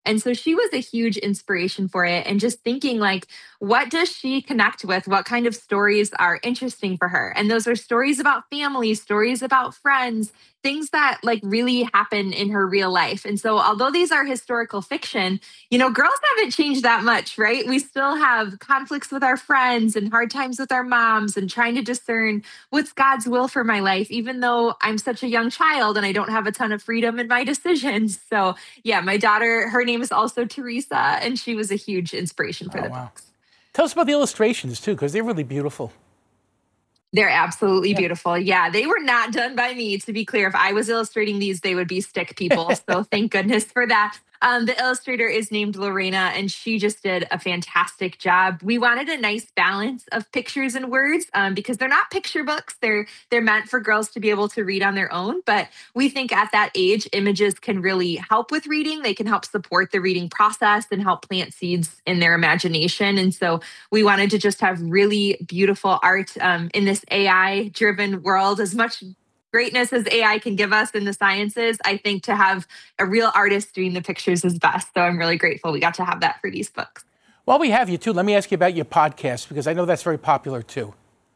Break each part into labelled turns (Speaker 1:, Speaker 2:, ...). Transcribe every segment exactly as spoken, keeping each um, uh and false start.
Speaker 1: And so she was a huge inspiration for it. And just thinking, like, what does she connect with? What kind of stories are interesting for her? And those are stories about family, stories about friends, things that like really happen in her real life. And so, although these are historical fiction, you know, girls haven't changed that much, right? We still have conflicts with our friends and hard times with our moms and trying to discern what's God's will for my life, even though I'm such a young child and I don't have a ton of freedom in my decisions. So, yeah, my daughter, her name is also Teresa, and she was a huge inspiration for
Speaker 2: Oh,
Speaker 1: the
Speaker 2: wow.
Speaker 1: books.
Speaker 2: Tell us about the illustrations, too, because they're really beautiful.
Speaker 1: They're absolutely
Speaker 2: Yeah.
Speaker 1: beautiful. Yeah, they were not done by me, to be clear. If I was illustrating these, they would be stick people. So thank goodness for that. Um, the illustrator is named Lorena, and she just did a fantastic job. We wanted a nice balance of pictures and words um, because they're not picture books. They're they're meant for girls to be able to read on their own. But we think at that age, images can really help with reading. They can help support the reading process and help plant seeds in their imagination. And so we wanted to just have really beautiful art um, in this A I-driven world. As much greatness as A I can give us in the sciences, I think to have a real artist doing the pictures is best. So I'm really grateful we got to have that for these books.
Speaker 2: While we have you, too, let me ask you about your podcast, because I know that's very popular, too.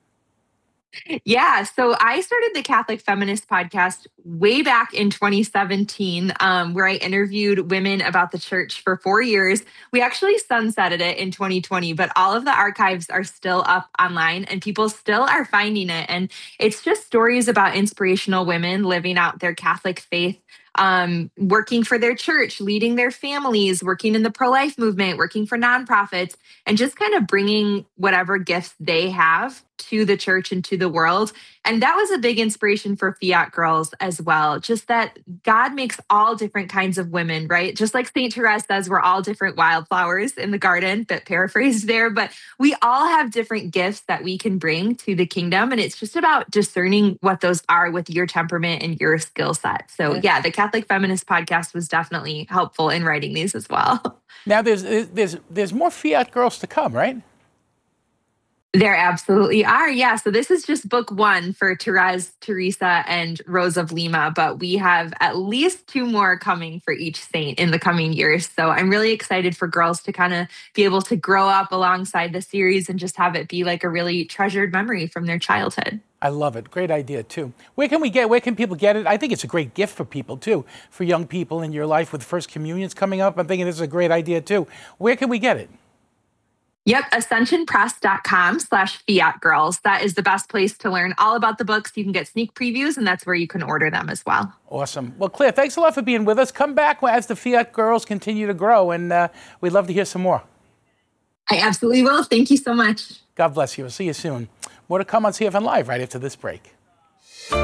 Speaker 1: Yeah, so I started the Catholic Feminist podcast way back in twenty seventeen, um, where I interviewed women about the church for four years. We actually sunsetted it in twenty twenty, but all of the archives are still up online and people still are finding it. And it's just stories about inspirational women living out their Catholic faith, um, working for their church, leading their families, working in the pro life movement, working for nonprofits, and just kind of bringing whatever gifts they have to the church and to the world. And that was a big inspiration for Fiat Girls as well. Just that God makes all different kinds of women, right? Just like Saint Therese says, we're all different wildflowers in the garden, bit paraphrased there, but we all have different gifts that we can bring to the kingdom. And it's just about discerning what those are with your temperament and your skill set. So yeah, yeah the Catholic Feminist podcast was definitely helpful in writing these as well.
Speaker 2: Now there's there's there's more Fiat Girls to come, right?
Speaker 1: There absolutely are. Yeah. So this is just book one for Therese, Teresa, and Rose of Lima, but we have at least two more coming for each saint in the coming years. So I'm really excited for girls to kind of be able to grow up alongside the series and just have it be like a really treasured memory from their childhood.
Speaker 2: I love it. Great idea, too. Where can we get, where can people get it? I think it's a great gift for people, too, for young people in your life with First Communions coming up. I'm thinking this is a great idea, too. Where can we get it?
Speaker 1: Yep, ascensionpress.com slash Fiat Girls. That is the best place to learn all about the books. You can get sneak previews, and that's where you can order them as well.
Speaker 2: Awesome. Well, Claire, thanks a lot for being with us. Come back as the Fiat Girls continue to grow, and uh, we'd love to hear some more.
Speaker 1: I absolutely will. Thank you so much.
Speaker 2: God bless you. We'll see you soon. More to come on C F N Live right after this break.